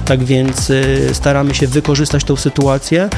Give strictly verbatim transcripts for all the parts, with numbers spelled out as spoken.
tak więc staramy się wykorzystać tą sytuację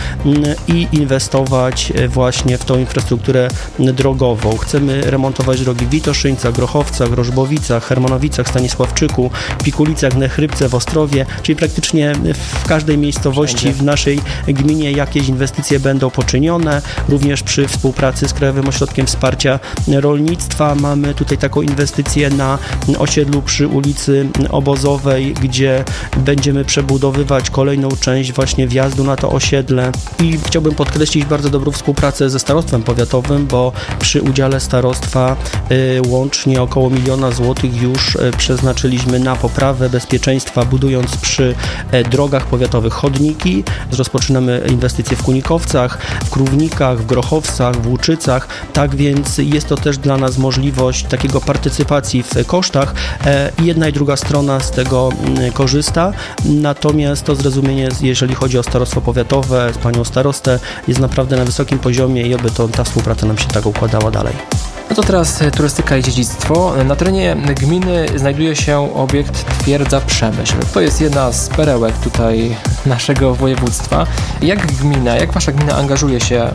i inwestować właśnie w tą infrastrukturę drogową. Chcemy remontować drogi w Witoszyńcach, Grochowcach, Rożbowicach, Hermanowicach, Stanisławczyku, Pikulicach, Nechrybce, w Ostrowie, czyli praktycznie w każdej miejscowości w naszej gminie jakieś inwestycje będą poczynione. Również przy współpracy z Krajowym Ośrodkiem Wsparcia Rolnictwa mamy tutaj taką inwestycję na osiedlu przy ulicy Obozowej, gdzie będziemy przebudowywać kolejną część właśnie wjazdu na to osiedle i chciałbym podkreślić bardzo dobrą współpracę ze starostwem powiatowym, bo przy udziale starostwa y, łącznie około miliona złotych już y, przeznaczyliśmy na poprawę bezpieczeństwa, budując przy y, drogach powiatowych chodniki. Rozpoczynamy inwestycje w Kunikowcach, w Krównikach, w Grochowcach, w Łuczycach, tak więc jest to też dla nas możliwość takiego partycypacji w kosztach i jedna i druga strona z tego korzysta, natomiast to zrozumienie, jeżeli chodzi o starostwo powiatowe, z panią starostę, jest naprawdę na wysokim poziomie i oby to, ta współpraca nam się tak układała dalej. No to teraz turystyka i dziedzictwo. Na terenie gminy znajduje się obiekt Twierdza Przemyśl. To jest jedna z perełek tutaj naszego województwa. Jak gmina, jak wasza gmina angażuje się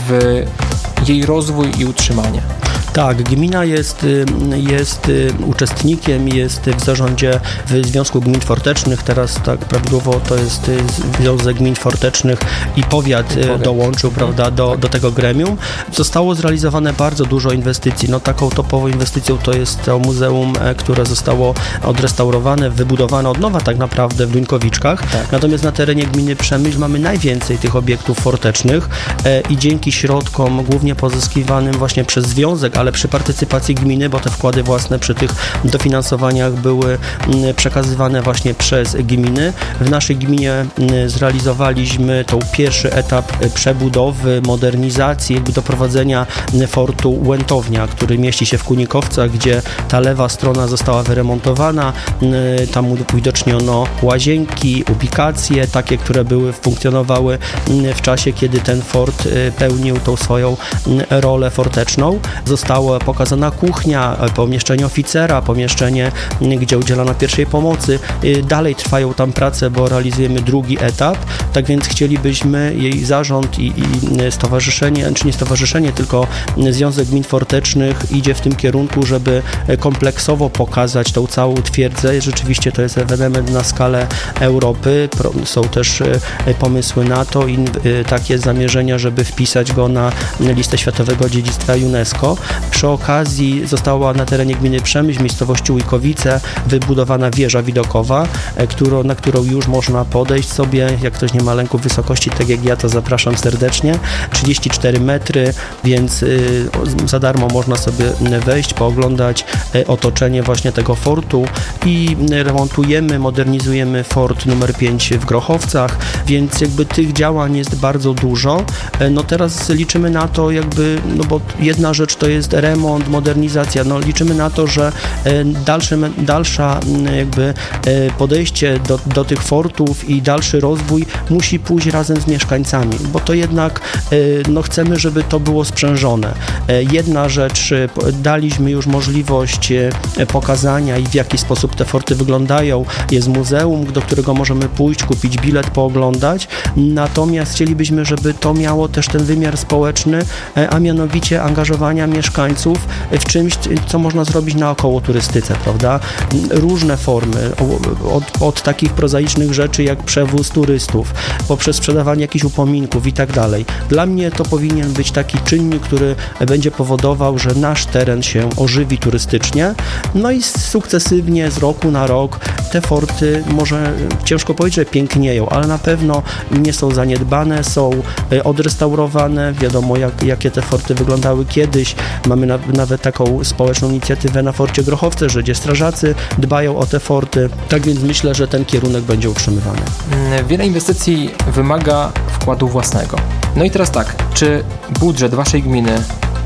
w jej rozwój i utrzymanie? Tak, gmina jest, jest uczestnikiem, jest w zarządzie w Związku Gmin Fortecznych, teraz tak prawidłowo to jest Związek Gmin Fortecznych i powiat, powiat. dołączył, prawda, do, do tego gremium. Zostało zrealizowane bardzo dużo inwestycji, no taką topową inwestycją to jest to muzeum, które zostało odrestaurowane, wybudowane od nowa tak naprawdę w Duńkowiczkach, tak. Natomiast na terenie gminy Przemyśl mamy najwięcej tych obiektów fortecznych i dzięki środkom głównie pozyskiwanym właśnie przez związek, ale przy partycypacji gminy, bo te wkłady własne przy tych dofinansowaniach były przekazywane właśnie przez gminy. W naszej gminie zrealizowaliśmy tą pierwszy etap przebudowy, modernizacji, jakby doprowadzenia fortu Łętownia, który mieści się w Kunikowcach, gdzie ta lewa strona została wyremontowana. Tam uwidoczniono łazienki, ubikacje, takie, które były, funkcjonowały w czasie, kiedy ten fort pełnił tą swoją rolę forteczną. Została pokazana kuchnia, pomieszczenie oficera, pomieszczenie, gdzie udzielano pierwszej pomocy. Dalej trwają tam prace, bo realizujemy drugi etap, tak więc chcielibyśmy, jej zarząd i, i stowarzyszenie, czy nie stowarzyszenie, tylko Związek Gmin Fortecznych idzie w tym kierunku, żeby kompleksowo pokazać tą całą twierdzę. Rzeczywiście to jest ewenement na skalę Europy. Są też pomysły na to i takie zamierzenia, żeby wpisać go na listę Światowego Dziedzictwa UNESCO. Przy okazji została na terenie gminy Przemyśl, miejscowości Łujkowice, wybudowana wieża widokowa, którą, na którą już można podejść sobie. Jak ktoś nie ma lęku wysokości, tak jak ja, to zapraszam serdecznie. trzydzieści cztery metry, więc y, za darmo można sobie wejść, pooglądać y, otoczenie właśnie tego fortu i remontujemy, modernizujemy fort numer pięć w Grochowcach, więc jakby tych działań jest bardzo dużo. Y, no teraz liczymy na to jakby, no bo jedna rzecz to jest remont, modernizacja, no liczymy na to, że dalsze, dalsza jakby podejście do, do tych fortów i dalszy rozwój musi pójść razem z mieszkańcami, bo to jednak no chcemy, żeby to było sprzężone. Jedna rzecz, daliśmy już możliwość pokazania i w jaki sposób te forty wyglądają. Jest muzeum, do którego możemy pójść, kupić bilet, pooglądać, natomiast chcielibyśmy, żeby to miało też ten wymiar społeczny, a mianowicie angażowania mieszkańców w czymś, co można zrobić naokoło turystyce, prawda? Różne formy, od, od takich prozaicznych rzeczy jak przewóz turystów, poprzez sprzedawanie jakichś upominków i tak dalej. Dla mnie to powinien być taki czynnik, który będzie powodował, że nasz teren się ożywi turystycznie, no i sukcesywnie z roku na rok te forty, może ciężko powiedzieć, że pięknieją, ale na pewno nie są zaniedbane, są odrestaurowane, wiadomo jak, jakie te forty wyglądały kiedyś. Mamy na, nawet taką społeczną inicjatywę na forcie Grochowce, że gdzie strażacy dbają o te forty, tak więc myślę, że ten kierunek będzie utrzymywany. Wiele inwestycji wymaga wkładu własnego. No i teraz tak, czy budżet waszej gminy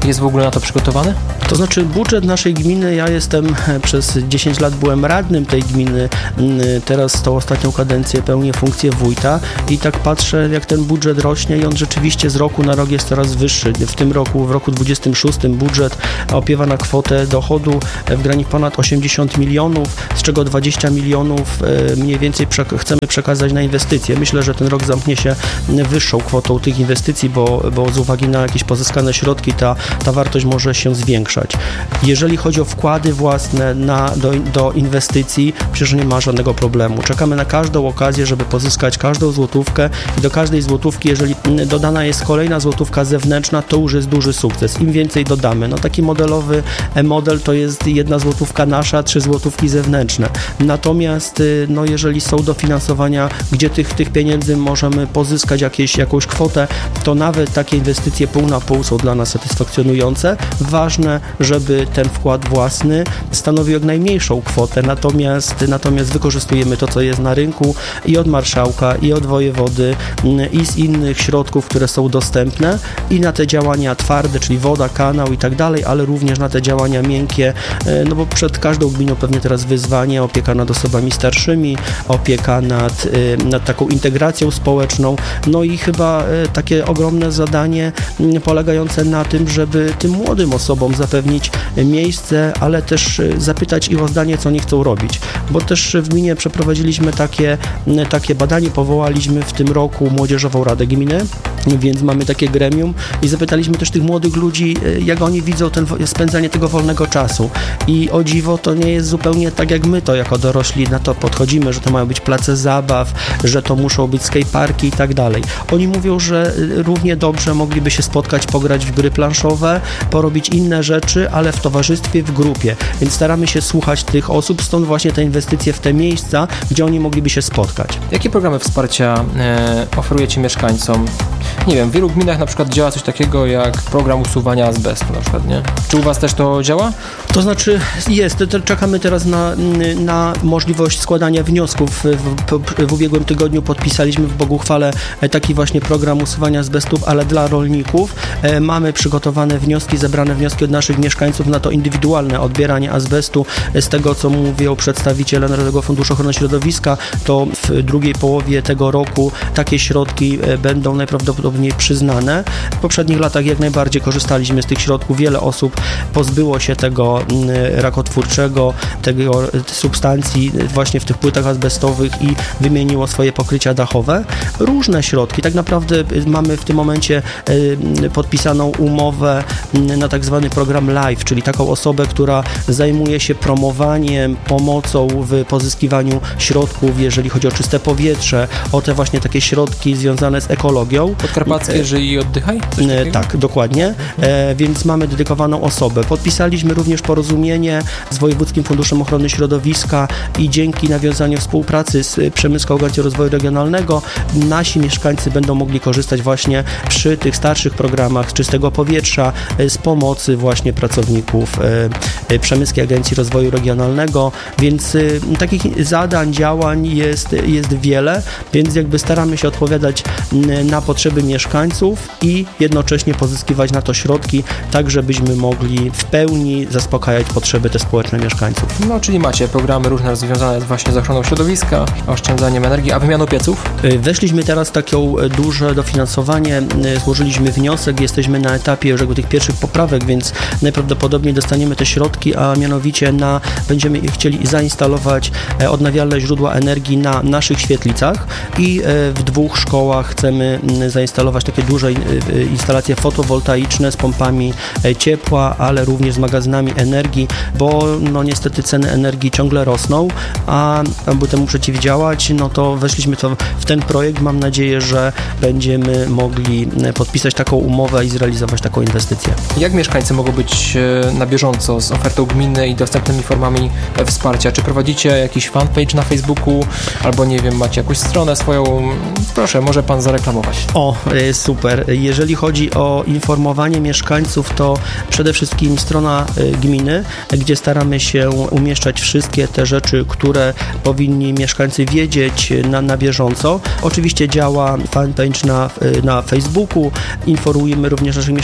jest w ogóle na to przygotowany? To znaczy budżet naszej gminy, ja jestem przez dziesięć lat byłem radnym tej gminy, teraz tą ostatnią kadencję pełnię funkcję wójta i tak patrzę, jak ten budżet rośnie i on rzeczywiście z roku na rok jest coraz wyższy. W tym roku, w roku dwudziestym szóstym budżet opiewa na kwotę dochodu w granicach ponad osiemdziesiąt milionów, z czego dwadzieścia milionów mniej więcej przek- chcemy przekazać na inwestycje. Myślę, że ten rok zamknie się wyższą kwotą tych inwestycji, bo, bo z uwagi na jakieś pozyskane środki ta, ta wartość może się zwiększać. Jeżeli chodzi o wkłady własne na, do, do inwestycji, przecież nie ma żadnego problemu. Czekamy na każdą okazję, żeby pozyskać każdą złotówkę i do każdej złotówki, jeżeli dodana jest kolejna złotówka zewnętrzna, to już jest duży sukces. Im więcej dodamy. No taki modelowy model to jest jedna złotówka nasza, trzy złotówki zewnętrzne. Natomiast no jeżeli są dofinansowania, gdzie tych, tych pieniędzy możemy pozyskać jakieś, jakąś kwotę, to nawet takie inwestycje pół na pół są dla nas satysfakcjonujące. Ważne, żeby ten wkład własny stanowił jak najmniejszą kwotę, natomiast, natomiast wykorzystujemy to, co jest na rynku i od marszałka, i od wojewody, i z innych środków, które są dostępne i na te działania twarde, czyli woda, kanał i tak dalej, ale również na te działania miękkie, no bo przed każdą gminą pewnie teraz wyzwanie, opieka nad osobami starszymi, opieka nad, nad taką integracją społeczną, no i chyba takie ogromne zadanie polegające na tym, żeby tym młodym osobom zapewnić miejsce, ale też zapytać ich o zdanie, co oni chcą robić, bo też w gminie przeprowadziliśmy takie, takie badanie, powołaliśmy w tym roku Młodzieżową Radę Gminy, więc mamy takie gremium i zapytaliśmy też tych młodych ludzi, jak oni widzą ten, spędzanie tego wolnego czasu i o dziwo to nie jest zupełnie tak, jak my to jako dorośli na to podchodzimy, że to mają być place zabaw, że to muszą być skateparki i tak dalej. Oni mówią, że równie dobrze mogliby się spotkać, pograć w gry planszowe, porobić inne rzeczy, ale w towarzystwie, w grupie, więc staramy się słuchać tych osób, stąd właśnie te inwestycje w te miejsca, gdzie oni mogliby się spotkać. Jakie programy wsparcia e, oferujecie mieszkańcom? Nie wiem, w wielu gminach na przykład działa coś takiego jak program usuwania azbestu na przykład, nie? Czy u Was też to działa? To znaczy jest, czekamy teraz na, na możliwość składania wniosków. W, w ubiegłym tygodniu podpisaliśmy w Boguchwale taki właśnie program usuwania azbestów, ale dla rolników. Mamy przygotowane wnioski, zebrane wnioski od naszych mieszkańców na to indywidualne odbieranie azbestu. Z tego, co mówią przedstawiciele Narodowego Funduszu Ochrony Środowiska, to w drugiej połowie tego roku takie środki będą najprawdopodobniej przyznane. W poprzednich latach jak najbardziej korzystaliśmy z tych środków. Wiele osób pozbyło się tego rakotwórczego, tego substancji właśnie w tych płytach azbestowych i wymieniło swoje pokrycia dachowe. Różne środki. Tak naprawdę mamy w tym momencie podpisaną umowę na tak zwany program LIFE, czyli taką osobę, która zajmuje się promowaniem, pomocą w pozyskiwaniu środków, jeżeli chodzi o czyste powietrze, o te właśnie takie środki związane z ekologią. Podkarpackie, żyj i oddychaj? Tak, dokładnie. E, więc mamy dedykowaną osobę. Podpisaliśmy również porozumienie z Wojewódzkim Funduszem Ochrony Środowiska i dzięki nawiązaniu współpracy z Przemysłową Agencją Rozwoju Regionalnego nasi mieszkańcy będą mogli korzystać właśnie przy tych starszych programach czystego powietrza z pomocy właśnie pracowników e, Przemysłowskiej Agencji Rozwoju Regionalnego, więc e, takich zadań, działań jest, jest wiele, więc jakby staramy się odpowiadać na potrzeby mieszkańców i jednocześnie pozyskiwać na to środki, tak żebyśmy mogli w pełni zaspokajać potrzeby te społeczne mieszkańców. No, czyli macie programy różne związane właśnie z ochroną środowiska, oszczędzaniem energii, a wymianą pieców? Weszliśmy teraz w takie duże dofinansowanie, złożyliśmy wniosek, jesteśmy na etapie już jakby tych pierwszych poprawek, więc najprawdopodobniej dostaniemy te środki, a mianowicie na, będziemy chcieli zainstalować odnawialne źródła energii na naszych świetlicach i w dwóch szkołach chcemy zainstalować takie duże instalacje fotowoltaiczne z pompami ciepła, ale również z magazynami energii, bo no niestety ceny energii ciągle rosną, a aby temu przeciwdziałać, no to weszliśmy to w ten projekt. Mam nadzieję, że będziemy mogli podpisać taką umowę i zrealizować taką inwestycję. Jak mieszkańcy mogą być na bieżąco z ofertą gminy i dostępnymi formami wsparcia? Czy prowadzicie jakiś fanpage na Facebooku, albo nie wiem, macie jakąś stronę swoją? Proszę, może Pan zareklamować. O, super. Jeżeli chodzi o informowanie mieszkańców, to przede wszystkim strona gminy, gdzie staramy się umieszczać wszystkie te rzeczy, które powinni mieszkańcy wiedzieć na, na bieżąco. Oczywiście działa fanpage na, na Facebooku, informujemy również naszych mieszkańców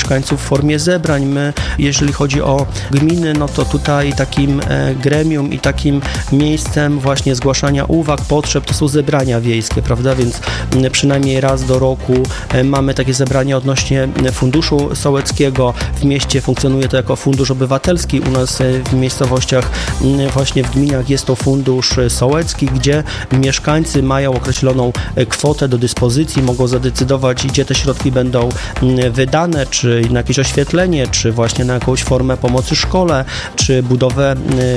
formie zebrań. My, jeżeli chodzi o gminy, no to tutaj takim gremium i takim miejscem właśnie zgłaszania uwag, potrzeb to są zebrania wiejskie, prawda, więc przynajmniej raz do roku mamy takie zebrania odnośnie Funduszu Sołeckiego. W mieście funkcjonuje to jako fundusz obywatelski, u nas w miejscowościach, właśnie w gminach jest to fundusz sołecki, gdzie mieszkańcy mają określoną kwotę do dyspozycji, mogą zadecydować, gdzie te środki będą wydane, czy na jakieś oświetlenie, czy właśnie na jakąś formę pomocy szkole, czy budowę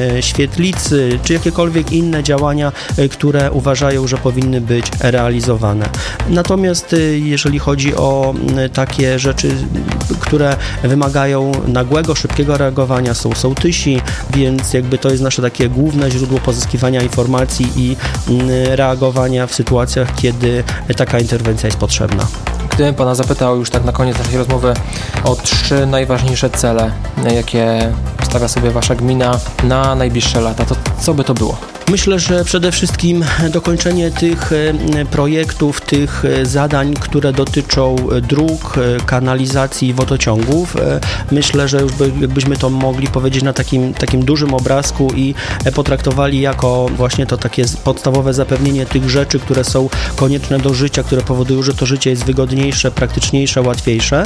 świetlicy, czy jakiekolwiek inne działania, które uważają, że powinny być realizowane. Natomiast jeżeli chodzi o takie rzeczy, które wymagają nagłego, szybkiego reagowania, są sołtysi, więc jakby to jest nasze takie główne źródło pozyskiwania informacji i reagowania w sytuacjach, kiedy taka interwencja jest potrzebna. Gdybym Pana zapytał już tak na koniec naszej rozmowy o trzy najważniejsze cele, jakie stawia sobie Wasza gmina na najbliższe lata, to co by to było? Myślę, że przede wszystkim dokończenie tych projektów, tych zadań, które dotyczą dróg, kanalizacji i wodociągów. Myślę, że już by, jakbyśmy to mogli powiedzieć na takim, takim dużym obrazku i potraktowali jako właśnie to takie podstawowe zapewnienie tych rzeczy, które są konieczne do życia, które powodują, że to życie jest wygodniejsze, praktyczniejsze, łatwiejsze.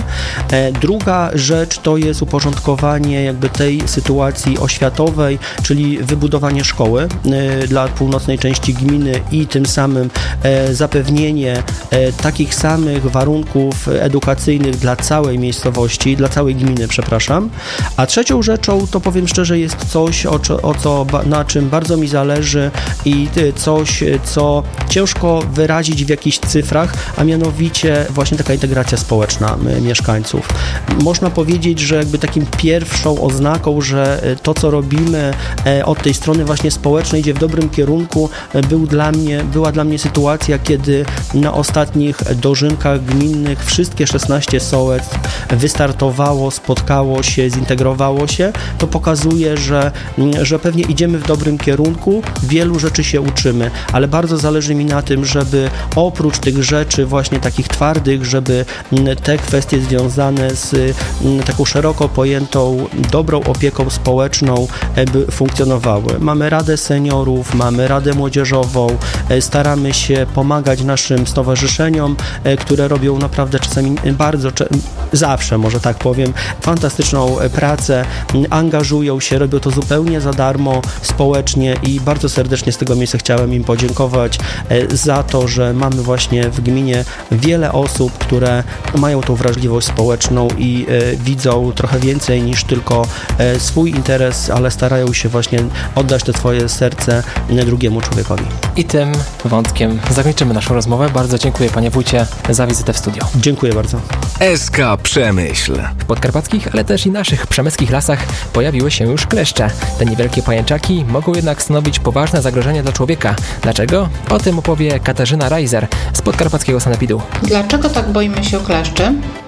Druga rzecz to jest uporządkowanie jakby tej sytuacji oświatowej, czyli wybudowanie szkoły dla północnej części gminy i tym samym e, zapewnienie e, takich samych warunków edukacyjnych dla całej miejscowości, dla całej gminy, przepraszam. A trzecią rzeczą, to powiem szczerze, jest coś, o, o co, na czym bardzo mi zależy i coś, co ciężko wyrazić w jakichś cyfrach, a mianowicie właśnie taka integracja społeczna mieszkańców. Można powiedzieć, że jakby takim pierwszą oznaką, że to, co robimy e, od tej strony właśnie społecznej idzie w dobrym kierunku, był dla mnie, była dla mnie sytuacja, kiedy na ostatnich dożynkach gminnych wszystkie szesnaście sołectw wystartowało, spotkało się, zintegrowało się. To pokazuje, że, że pewnie idziemy w dobrym kierunku, wielu rzeczy się uczymy, ale bardzo zależy mi na tym, żeby oprócz tych rzeczy właśnie takich twardych, żeby te kwestie związane z taką szeroko pojętą dobrą opieką społeczną by funkcjonowały. Mamy Radę Seniorów, mamy Radę Młodzieżową, staramy się pomagać naszym stowarzyszeniom, które robią naprawdę czasami bardzo, zawsze może tak powiem, fantastyczną pracę, angażują się, robią to zupełnie za darmo, społecznie i bardzo serdecznie z tego miejsca chciałem im podziękować za to, że mamy właśnie w gminie wiele osób, które mają tą wrażliwość społeczną i widzą trochę więcej niż tylko swój interes, ale starają się właśnie oddać to swoje serce drugiemu człowiekowi. I tym wątkiem zakończymy naszą rozmowę. Bardzo dziękuję Panie Wójcie za wizytę w studio. Dziękuję bardzo. S K Przemyśl. W podkarpackich, ale też i naszych przemyskich lasach pojawiły się już kleszcze. Te niewielkie pajęczaki mogą jednak stanowić poważne zagrożenie dla człowieka. Dlaczego? O tym opowie Katarzyna Reiser z podkarpackiego sanepidu. Dlaczego tak boimy się kleszczy?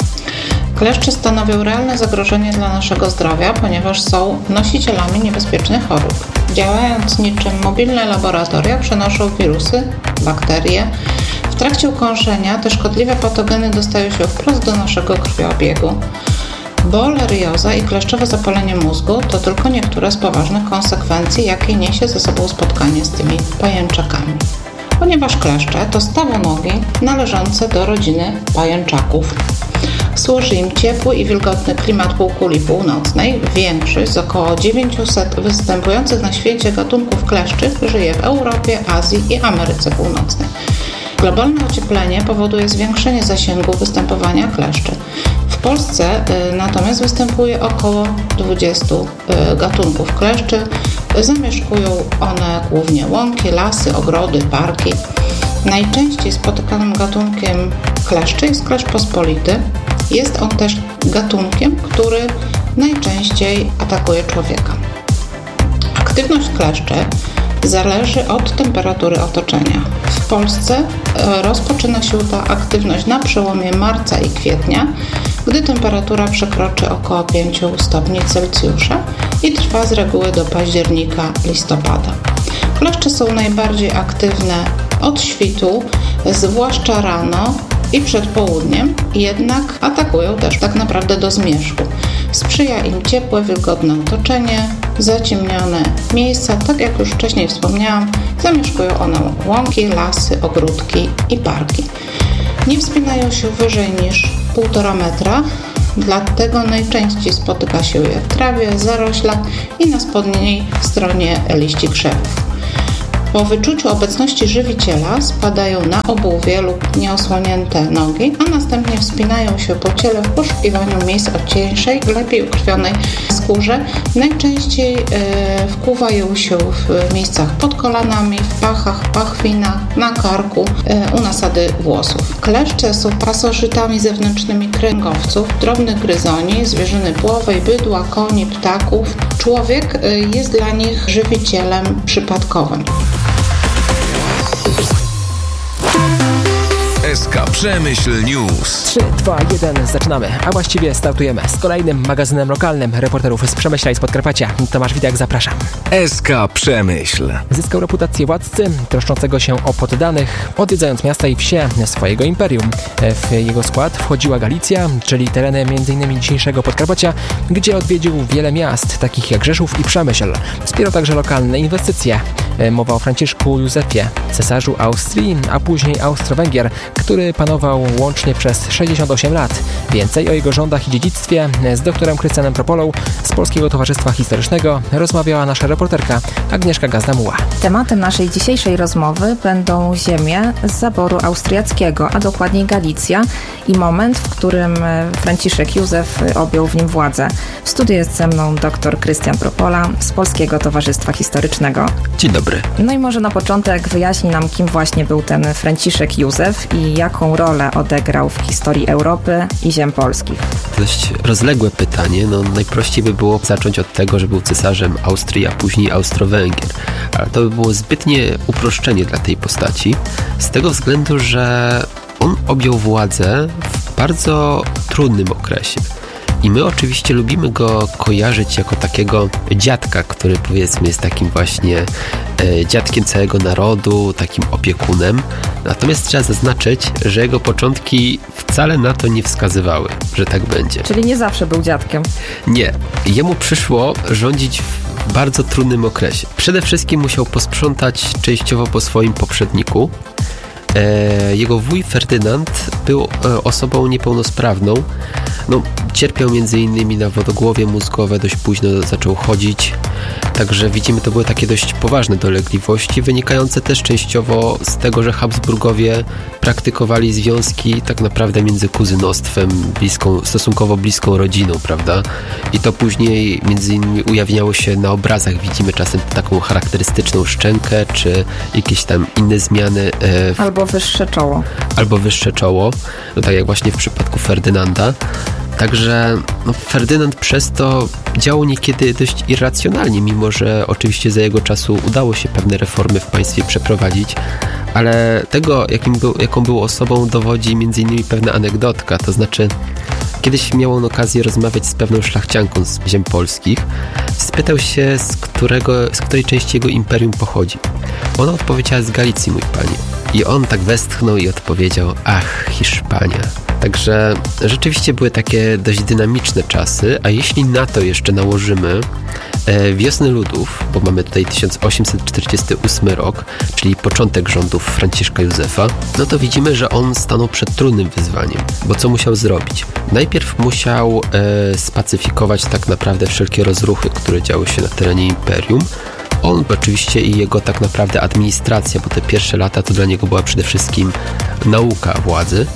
Kleszcze stanowią realne zagrożenie dla naszego zdrowia, ponieważ są nosicielami niebezpiecznych chorób. Działając niczym mobilne laboratoria, przenoszą wirusy, bakterie. W trakcie ukąszenia te szkodliwe patogeny dostają się wprost do naszego krwiobiegu. Borelioza i kleszczowe zapalenie mózgu to tylko niektóre z poważnych konsekwencji, jakie niesie ze sobą spotkanie z tymi pajęczakami. Ponieważ kleszcze to stawonogi należące do rodziny pajęczaków. Służy im ciepły i wilgotny klimat półkuli północnej. Większość z około dziewięćset występujących na świecie gatunków kleszczy żyje w Europie, Azji i Ameryce Północnej. Globalne ocieplenie powoduje zwiększenie zasięgu występowania kleszczy. W Polsce y, natomiast występuje około dwadzieścia y, gatunków kleszczy. Zamieszkują one głównie łąki, lasy, ogrody, parki. Najczęściej spotykanym gatunkiem kleszczy jest kleszcz pospolity. Jest on też gatunkiem, który najczęściej atakuje człowieka. Aktywność kleszczy zależy od temperatury otoczenia. W Polsce rozpoczyna się ta aktywność na przełomie marca i kwietnia, gdy temperatura przekroczy około pięć stopni Celsjusza i trwa z reguły do października, listopada. Kleszcze są najbardziej aktywne od świtu, zwłaszcza rano i przed południem, jednak atakują też tak naprawdę do zmierzchu. Sprzyja im ciepłe, wilgotne otoczenie, zaciemnione miejsca, tak jak już wcześniej wspomniałam, zamieszkują one łąki, lasy, ogródki i parki. Nie wspinają się wyżej niż półtora metra, dlatego najczęściej spotyka się je w trawie, zaroślach i na spodniej stronie liści krzewów. Po wyczuciu obecności żywiciela spadają na obuwie lub nieosłonięte nogi, a następnie wspinają się po ciele w poszukiwaniu miejsc o cieńszej, lepiej ukrwionej skórze. Najczęściej e, wkuwają się w miejscach pod kolanami, w pachach, pachwinach, na karku, e, u nasady włosów. Kleszcze są pasożytami zewnętrznymi kręgowców, drobnych gryzoni, zwierzyny płowej, bydła, koni, ptaków. Człowiek e, jest dla nich żywicielem przypadkowym. S K Przemyśl News. trzy, dwa, jeden, zaczynamy. A właściwie startujemy z kolejnym magazynem lokalnym reporterów z Przemyśla i z Podkarpacia. Tomasz Witek, zapraszam. S K Przemyśl. Zyskał reputację władcy troszczącego się o poddanych, odwiedzając miasta i wsie swojego imperium. W jego skład wchodziła Galicja, czyli tereny m.in. dzisiejszego Podkarpacia, gdzie odwiedził wiele miast, takich jak Rzeszów i Przemyśl. Wspierał także lokalne inwestycje. Mowa o Franciszku Józefie, cesarzu Austrii, a później Austro-Węgier, który panował łącznie przez sześćdziesiąt osiem lat. Więcej o jego rządach i dziedzictwie z doktorem Krystianem Propolą z Polskiego Towarzystwa Historycznego rozmawiała nasza reporterka Agnieszka Gazda-Muła. Tematem naszej dzisiejszej rozmowy będą ziemie z zaboru austriackiego, a dokładniej Galicja i moment, w którym Franciszek Józef objął w nim władzę. W studiu jest ze mną dr Krystian Propola z Polskiego Towarzystwa Historycznego. Dzień dobry. No i może na początek wyjaśni nam, kim właśnie był ten Franciszek Józef i jaką rolę odegrał w historii Europy i ziem polskich. Dość rozległe pytanie. No, najprościej by było zacząć od tego, że był cesarzem Austrii, a później Austro-Węgier. Ale to by było zbytnie uproszczenie dla tej postaci. Z tego względu, że on objął władzę w bardzo trudnym okresie. I my oczywiście lubimy go kojarzyć jako takiego dziadka, który powiedzmy jest takim właśnie e, dziadkiem całego narodu, takim opiekunem. Natomiast trzeba zaznaczyć, że jego początki wcale na to nie wskazywały, że tak będzie. Czyli nie zawsze był dziadkiem. Nie. Jemu przyszło rządzić w bardzo trudnym okresie. Przede wszystkim musiał posprzątać częściowo po swoim poprzedniku. Jego wuj Ferdynand był osobą niepełnosprawną. No, cierpiał między innymi na wodogłowie mózgowe, dość późno zaczął chodzić. Także widzimy, to były takie dość poważne dolegliwości, wynikające też częściowo z tego, że Habsburgowie praktykowali związki tak naprawdę między kuzynostwem, bliską, stosunkowo bliską rodziną, prawda? I to później między innymi ujawniało się na obrazach. Widzimy czasem taką charakterystyczną szczękę, czy jakieś tam inne zmiany. E, Albo wyższe czoło. Albo wyższe czoło, no tak jak właśnie w przypadku Ferdynanda. Także no, Ferdynand przez to działał niekiedy dość irracjonalnie, mimo że oczywiście za jego czasu udało się pewne reformy w państwie przeprowadzić, ale tego, jakim był, jaką był osobą, dowodzi między innymi pewna anegdotka, to znaczy kiedyś miał on okazję rozmawiać z pewną szlachcianką z ziem polskich. Spytał się, z, którego, z której części jego imperium pochodzi. Ona odpowiedziała: z Galicji, mój panie. I on tak westchnął i odpowiedział: ach, Hiszpania. Także rzeczywiście były takie dość dynamiczne czasy, a jeśli na to jeszcze nałożymy e, wiosnę ludów, bo mamy tutaj tysiąc osiemset czterdziesty ósmy rok, czyli początek rządów Franciszka Józefa, no to widzimy, że on stanął przed trudnym wyzwaniem, bo co musiał zrobić? Najpierw musiał e, spacyfikować tak naprawdę wszelkie rozruchy, które działy się na terenie imperium. On oczywiście i jego tak naprawdę administracja, bo te pierwsze lata to dla niego była przede wszystkim nauka władzy.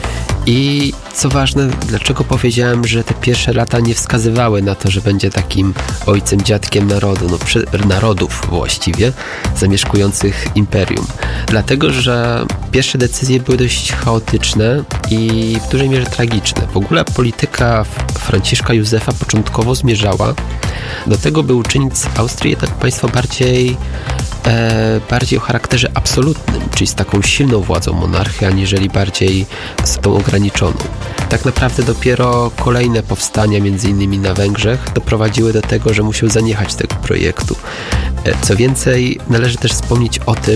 I co ważne, dlaczego powiedziałem, że te pierwsze lata nie wskazywały na to, że będzie takim ojcem, dziadkiem narodu, no, przy, narodów właściwie, zamieszkujących imperium. Dlatego, że pierwsze decyzje były dość chaotyczne i w dużej mierze tragiczne. W ogóle polityka Franciszka Józefa początkowo zmierzała do tego, by uczynić z Austrii jednak państwo bardziej E, bardziej o charakterze absolutnym, czyli z taką silną władzą monarchy, aniżeli bardziej z tą ograniczoną. Tak naprawdę dopiero kolejne powstania, między innymi na Węgrzech, doprowadziły do tego, że musiał zaniechać tego projektu. E, co więcej, należy też wspomnieć o tym,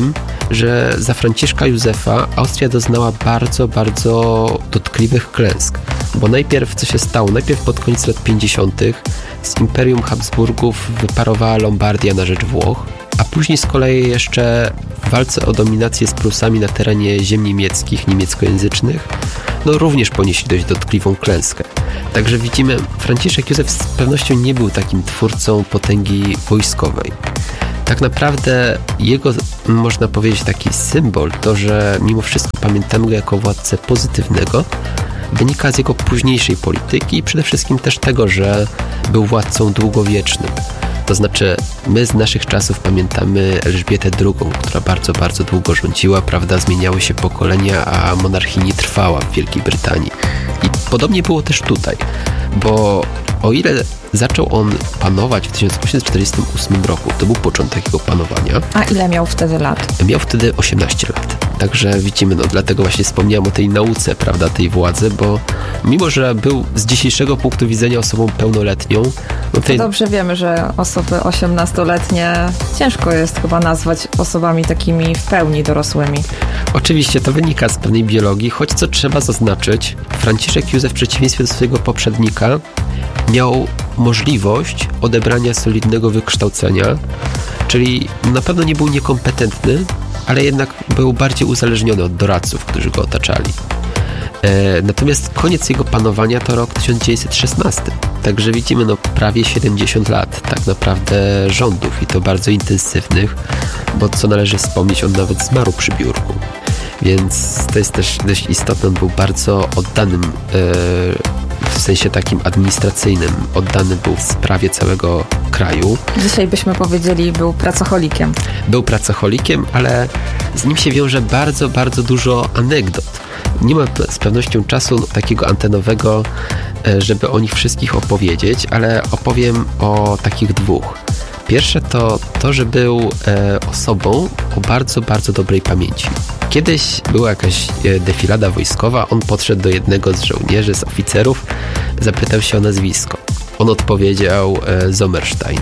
że za Franciszka Józefa Austria doznała bardzo, bardzo dotkliwych klęsk. Bo najpierw co się stało? Najpierw pod koniec lat pięćdziesiątych z Imperium Habsburgów wyparowała Lombardia na rzecz Włoch, a później z kolei jeszcze w walce o dominację z Prusami na terenie ziem niemieckich, niemieckojęzycznych, no również ponieśli dość dotkliwą klęskę. Także widzimy, Franciszek Józef z pewnością nie był takim twórcą potęgi wojskowej. Tak naprawdę jego, można powiedzieć, taki symbol, to, że mimo wszystko pamiętamy go jako władcę pozytywnego, wynika z jego późniejszej polityki i przede wszystkim też tego, że był władcą długowiecznym. To znaczy, my z naszych czasów pamiętamy Elżbietę drugą, która bardzo, bardzo długo rządziła, prawda, zmieniały się pokolenia, a monarchini trwała w Wielkiej Brytanii. I podobnie było też tutaj, bo o ile zaczął on panować w tysiąc osiemset czterdziestym ósmym roku, to był początek jego panowania. A ile miał wtedy lat? Miał wtedy osiemnaście lat. Także widzimy, no dlatego właśnie wspomniałem o tej nauce, prawda, tej władzy, bo mimo, że był z dzisiejszego punktu widzenia osobą pełnoletnią, no tej... to dobrze wiemy, że osoby osiemnastoletnie ciężko jest chyba nazwać osobami takimi w pełni dorosłymi. Oczywiście to wynika z pewnej biologii, choć co trzeba zaznaczyć, Franciszek Józef w przeciwieństwie do swojego poprzednika miał możliwość odebrania solidnego wykształcenia, czyli na pewno nie był niekompetentny, ale jednak był bardziej uzależniony od doradców, którzy go otaczali. E, natomiast koniec jego panowania to rok tysiąc dziewięćset szesnasty. Także widzimy no, prawie siedemdziesiąt lat tak naprawdę rządów i to bardzo intensywnych, bo co należy wspomnieć, on nawet zmarł przy biurku. Więc to jest też dość istotne, on był bardzo oddanym e, w sensie takim administracyjnym, oddany był sprawie całego kraju. Dzisiaj byśmy powiedzieli, był pracocholikiem. Był pracocholikiem, ale z nim się wiąże bardzo, bardzo dużo anegdot. Nie ma z pewnością czasu takiego antenowego, żeby o nich wszystkich opowiedzieć, ale opowiem o takich dwóch. Pierwsze to to, że był e, osobą o bardzo, bardzo dobrej pamięci. Kiedyś była jakaś e, defilada wojskowa, on podszedł do jednego z żołnierzy, z oficerów, zapytał się o nazwisko. On odpowiedział e, Sommerstein.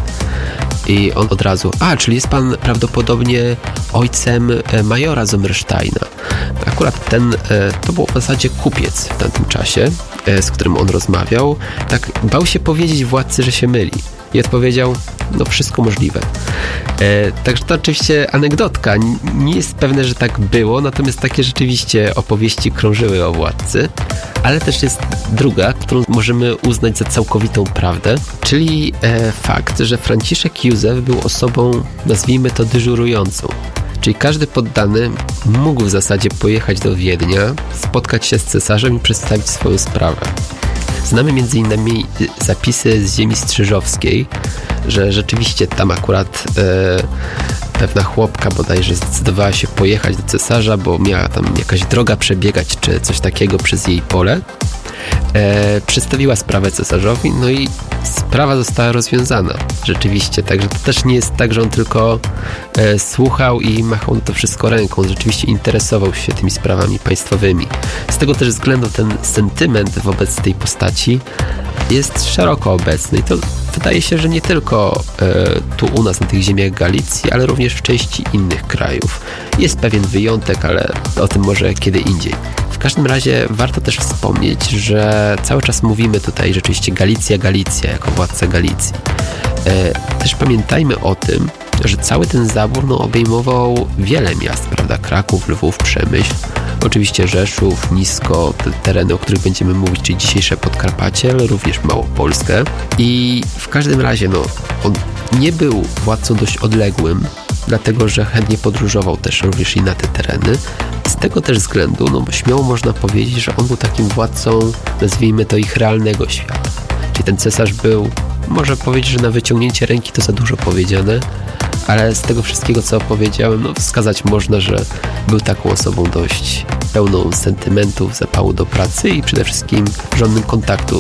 I on od razu, a, czyli jest pan prawdopodobnie ojcem e, majora Sommersteina. Akurat ten, e, to był w zasadzie kupiec w tamtym czasie, e, z którym on rozmawiał. Tak bał się powiedzieć władcy, że się myli. I odpowiedział, no wszystko możliwe. E, także to oczywiście anegdotka. Nie jest pewne, że tak było, natomiast takie rzeczywiście opowieści krążyły o władcy. Ale też jest druga, którą możemy uznać za całkowitą prawdę, czyli e, fakt, że Franciszek Józef był osobą, nazwijmy to, dyżurującą. Czyli każdy poddany mógł w zasadzie pojechać do Wiednia, spotkać się z cesarzem i przedstawić swoją sprawę. Znamy między innymi zapisy z ziemi strzyżowskiej, że rzeczywiście tam akurat e, pewna chłopka bodajże zdecydowała się pojechać do cesarza, bo miała tam jakaś droga przebiegać, czy coś takiego przez jej pole. E, przedstawiła sprawę cesarzowi, no i sprawa została rozwiązana. Rzeczywiście, także to też nie jest tak, że on tylko e, słuchał i machał to wszystko ręką. On rzeczywiście interesował się tymi sprawami państwowymi. Z tego też względu ten sentyment wobec tej postaci jest szeroko obecny i to wydaje się, że nie tylko e, tu u nas na tych ziemiach Galicji, ale również w części innych krajów. Jest pewien wyjątek, ale o tym może kiedy indziej. W każdym razie warto też wspomnieć, że cały czas mówimy tutaj rzeczywiście Galicja, Galicja jako władca Galicji. E, też pamiętajmy o tym, że cały ten zabór no, obejmował wiele miast, prawda? Kraków, Lwów, Przemyśl, oczywiście Rzeszów, Nisko, te tereny, o których będziemy mówić, czyli dzisiejsze Podkarpacie, ale również Małopolskę. I w każdym razie no, on nie był władcą dość odległym, dlatego że chętnie podróżował też również i na te tereny. Z tego też względu, no śmiało można powiedzieć, że on był takim władcą, nazwijmy to, ich realnego świata. Czyli ten cesarz był, może powiedzieć, że na wyciągnięcie ręki to za dużo powiedziane, ale z tego wszystkiego, co opowiedziałem, no wskazać można, że był taką osobą dość pełną sentymentów, zapału do pracy i przede wszystkim żądnym kontaktu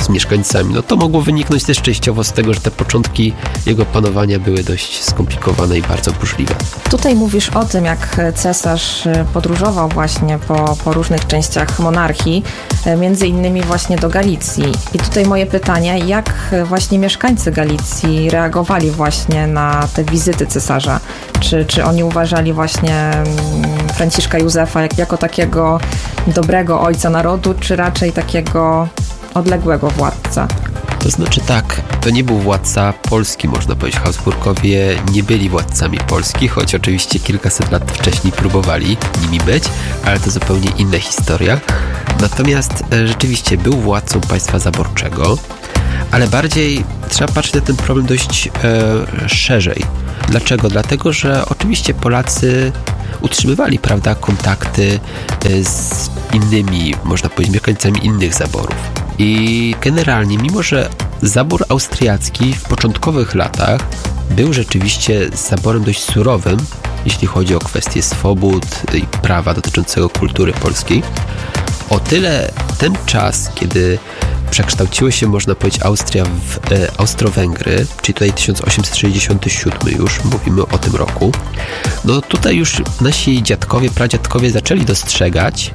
z mieszkańcami. No to mogło wyniknąć też częściowo z tego, że te początki jego panowania były dość skomplikowane i bardzo burzliwe. Tutaj mówisz o tym, jak cesarz podróżował właśnie po, po różnych częściach monarchii, między innymi właśnie do Galicji. I tutaj moje pytanie, jak właśnie mieszkańcy Galicji reagowali właśnie na te wizyty cesarza? Czy, czy oni uważali właśnie Franciszka Józefa jak, jako takiego dobrego ojca narodu, czy raczej takiego odległego władca? To znaczy tak, to nie był władca Polski, można powiedzieć. Habsburgowie nie byli władcami Polski, choć oczywiście kilkaset lat wcześniej próbowali nimi być, ale to zupełnie inna historia. Natomiast e, rzeczywiście był władcą państwa zaborczego, ale bardziej trzeba patrzeć na ten problem dość e, szerzej. Dlaczego? Dlatego, że oczywiście Polacy utrzymywali, prawda, kontakty e, z innymi, można powiedzieć, mieszkańcami innych zaborów. I generalnie, mimo że zabór austriacki w początkowych latach był rzeczywiście zaborem dość surowym, jeśli chodzi o kwestie swobód i prawa dotyczącego kultury polskiej, o tyle ten czas, kiedy przekształciły się, można powiedzieć, Austria w e, Austro-Węgry, czyli tutaj tysiąc osiemset sześćdziesiąty siódmy już, mówimy o tym roku, no tutaj już nasi dziadkowie, pradziadkowie zaczęli dostrzegać,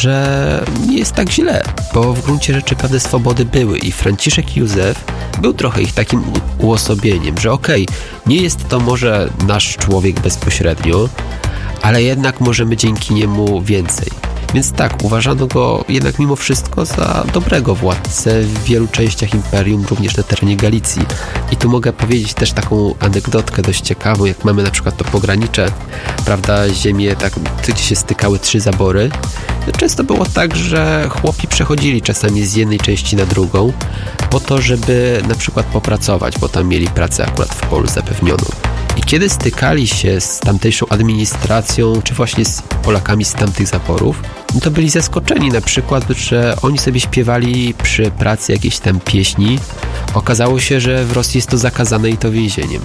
że nie jest tak źle, bo w gruncie rzeczy pewne swobody były i Franciszek Józef był trochę ich takim uosobieniem, że okej, okay, nie jest to może nasz człowiek bezpośrednio, ale jednak możemy dzięki niemu więcej. Więc tak, uważano go jednak mimo wszystko za dobrego władcę w wielu częściach imperium, również na terenie Galicji. I tu mogę powiedzieć też taką anegdotkę dość ciekawą, jak mamy na przykład to pogranicze, prawda, ziemie, tak, gdzie się stykały trzy zabory. Często było tak, że chłopi przechodzili czasami z jednej części na drugą po to, żeby na przykład popracować, bo tam mieli pracę akurat w polu zapewnioną. I kiedy stykali się z tamtejszą administracją, czy właśnie z Polakami z tamtych zaborów, no to byli zaskoczeni na przykład, że oni sobie śpiewali przy pracy jakiejś tam pieśni. Okazało się, że w Rosji jest to zakazane i to więzieniem.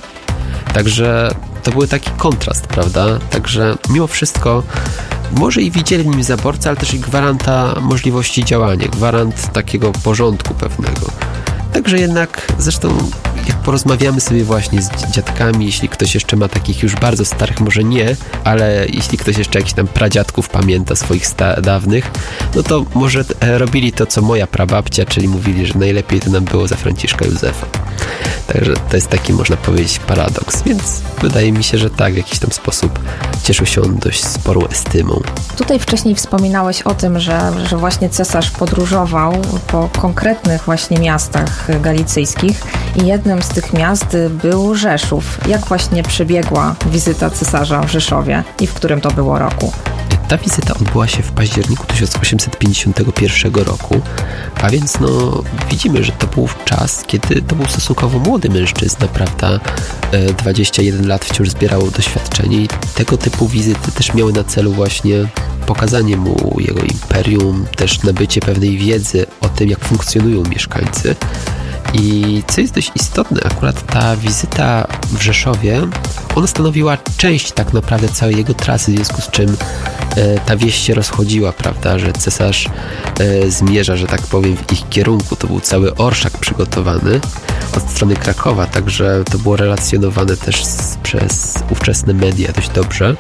Także to był taki kontrast, prawda? Także mimo wszystko może i widzieli w nim zaborcę, ale też i gwaranta możliwości działania, gwarant takiego porządku pewnego. Także jednak, zresztą jak porozmawiamy sobie właśnie z dziadkami, jeśli ktoś jeszcze ma takich już bardzo starych, może nie, ale jeśli ktoś jeszcze jakichś tam pradziadków pamięta swoich sta- dawnych, no to może e, robili to, co moja prababcia, czyli mówili, że najlepiej to nam było za Franciszka Józefa. Także to jest taki, można powiedzieć, paradoks, więc wydaje mi się, że tak, w jakiś tam sposób cieszył się on dość sporą estymą. Tutaj wcześniej wspominałeś o tym, że, że właśnie cesarz podróżował po konkretnych właśnie miastach galicyjskich i jednym z tych miast był Rzeszów. Jak właśnie przebiegła wizyta cesarza w Rzeszowie i w którym to było roku? Ta wizyta odbyła się w październiku tysiąc osiemset pięćdziesiątego pierwszego roku, a więc no widzimy, że to był czas, kiedy to był stosunkowo młody mężczyzna, prawda? dwadzieścia jeden lat wciąż zbierał doświadczenie i tego typu wizyty też miały na celu właśnie pokazanie mu jego imperium, też nabycie pewnej wiedzy o tym, jak funkcjonują mieszkańcy. I co jest dość istotne, akurat ta wizyta w Rzeszowie, ona stanowiła część tak naprawdę całej jego trasy, w związku z czym e, ta wieść się rozchodziła, prawda, że cesarz e, zmierza, że tak powiem, w ich kierunku. To był cały orszak przygotowany od strony Krakowa, także to było relacjonowane też z, przez ówczesne media dość dobrze.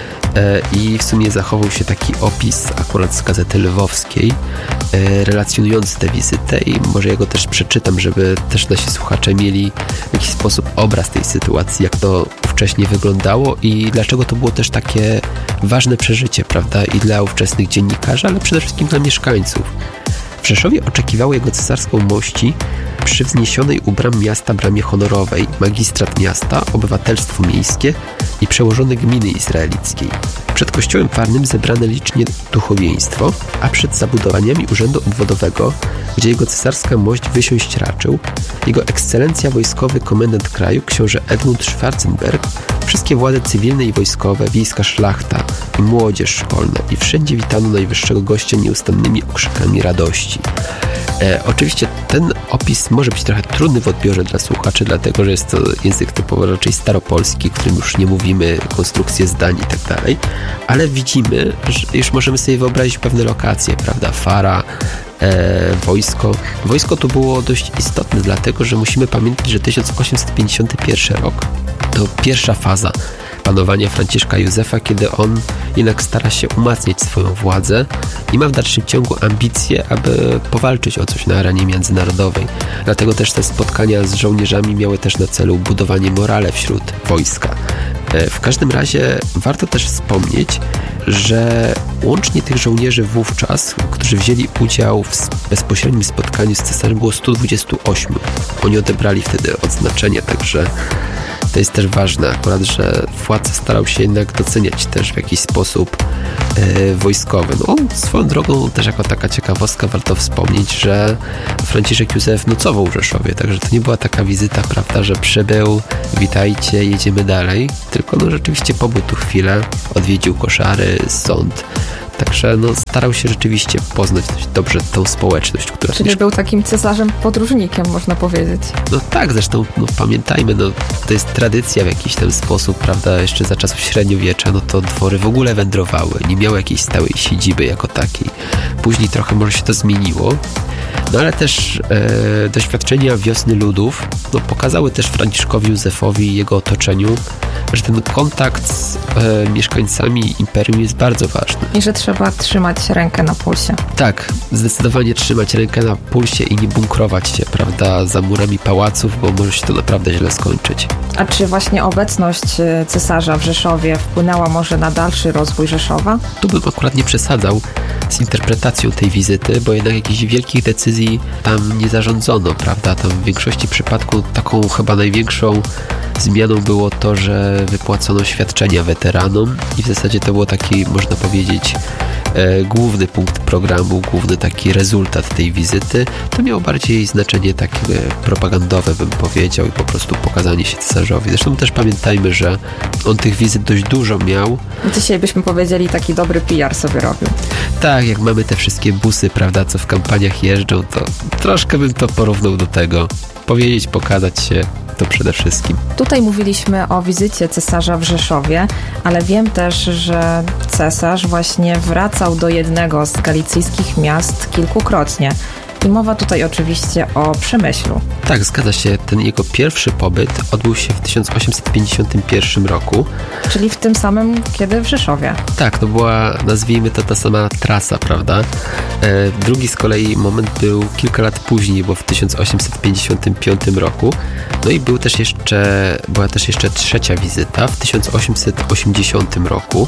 I w sumie zachował się taki opis akurat z Gazety Lwowskiej relacjonujący tę wizytę i może ja go też przeczytam, żeby też nasi słuchacze mieli w jakiś sposób obraz tej sytuacji, jak to wcześniej wyglądało i dlaczego to było też takie ważne przeżycie, prawda, i dla ówczesnych dziennikarzy, ale przede wszystkim dla mieszkańców. W Rzeszowie oczekiwało jego cesarską mości przy wzniesionej u bram miasta bramie honorowej, magistrat miasta, obywatelstwo miejskie i przełożony gminy izraelickiej. Przed kościołem farnym zebrane licznie duchowieństwo, a przed zabudowaniami urzędu obwodowego, gdzie jego cesarska mość wysiąść raczył, jego ekscelencja wojskowy komendant kraju, książę Edmund Schwarzenberg, wszystkie władze cywilne i wojskowe, wiejska szlachta i młodzież szkolna i wszędzie witano najwyższego gościa nieustannymi okrzykami radości. E, oczywiście ten opis może być trochę trudny w odbiorze dla słuchaczy, dlatego że jest to język typowo raczej staropolski, którym już nie mówimy, konstrukcje zdań i tak dalej, ale widzimy, że już możemy sobie wyobrazić pewne lokacje, prawda, Fara, e, wojsko. Wojsko to było dość istotne, dlatego że musimy pamiętać, że tysiąc osiemset pięćdziesiąty pierwszy rok to pierwsza faza panowania Franciszka Józefa, kiedy on jednak stara się umacniać swoją władzę i ma w dalszym ciągu ambicje, aby powalczyć o coś na arenie międzynarodowej. Dlatego też te spotkania z żołnierzami miały też na celu budowanie morale wśród wojska. W każdym razie warto też wspomnieć, że łącznie tych żołnierzy wówczas, którzy wzięli udział w bezpośrednim spotkaniu z cesarzem, było sto dwadzieścia osiem. Oni odebrali wtedy odznaczenia, także to jest też ważne akurat, że władca starał się jednak doceniać też w jakiś sposób yy, wojskowy. No, swoją drogą też jako taka ciekawostka warto wspomnieć, że Franciszek Józef nocował w Rzeszowie, także to nie była taka wizyta, prawda, że przybył, witajcie, jedziemy dalej, tylko no rzeczywiście pobył tu chwilę, odwiedził koszary, sąd. Także no, starał się rzeczywiście poznać dość dobrze tą społeczność, która... Czyli był takim cesarzem podróżnikiem, można powiedzieć. No tak, zresztą no, pamiętajmy, no, to jest tradycja w jakiś ten sposób, prawda, jeszcze za czasów średniowiecza, no to dwory w ogóle wędrowały, nie miały jakiejś stałej siedziby jako takiej. Później trochę może się to zmieniło, no ale też e, doświadczenia wiosny ludów no, pokazały też Franciszkowi Józefowi i jego otoczeniu, że ten kontakt z e, mieszkańcami imperium jest bardzo ważny. I że trzeba trzymać rękę na pulsie. Tak, zdecydowanie trzymać rękę na pulsie i nie bunkrować się, prawda, za murami pałaców, bo może się to naprawdę źle skończyć. A czy właśnie obecność cesarza w Rzeszowie wpłynęła może na dalszy rozwój Rzeszowa? Tu bym akurat nie przesadzał z interpretacją tej wizyty, bo jednak jakichś wielkich decyzji tam nie zarządzono, prawda? Tam w większości przypadków taką chyba największą zmianą było to, że wypłacono świadczenia weteranom i w zasadzie to było taki, można powiedzieć, e, główny punkt programu, główny taki rezultat tej wizyty. To miało bardziej znaczenie takie propagandowe, bym powiedział, i po prostu pokazanie się cesarzowi. Zresztą też pamiętajmy, że on tych wizyt dość dużo miał. Dzisiaj byśmy powiedzieli, taki dobry P R sobie robił. Tak, jak mamy te wszystkie busy, prawda, co w kampaniach jeżdżą, to troszkę bym to porównał do tego. Powiedzieć, pokazać się, to przede wszystkim. Tutaj mówiliśmy o wizycie cesarza w Rzeszowie, ale wiem też, że cesarz właśnie wracał do jednego z galicyjskich miast kilkukrotnie. I mowa tutaj oczywiście o Przemyślu. Tak, zgadza się. Ten jego pierwszy pobyt odbył się w tysiąc osiemset pięćdziesiątym pierwszym roku. Czyli w tym samym, kiedy w Rzeszowie. Tak, to była, nazwijmy to, ta sama trasa, prawda? E, drugi z kolei moment był kilka lat później, bo w tysiąc osiemset pięćdziesiątym piątym roku. No i był też jeszcze, była też jeszcze trzecia wizyta w tysiąc osiemset osiemdziesiątym roku.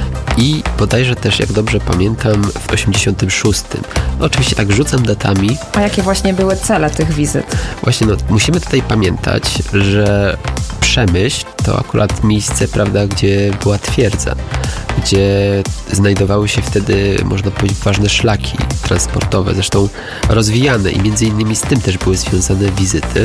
I bodajże też, jak dobrze pamiętam, w osiemdziesiątym szóstym. No, oczywiście tak rzucam datami. A jakie właśnie były cele tych wizyt? Właśnie, no, musimy tutaj pamiętać, że Przemyśl to akurat miejsce, prawda, gdzie była twierdza, gdzie znajdowały się wtedy, można powiedzieć, ważne szlaki transportowe, zresztą rozwijane i między innymi z tym też były związane wizyty,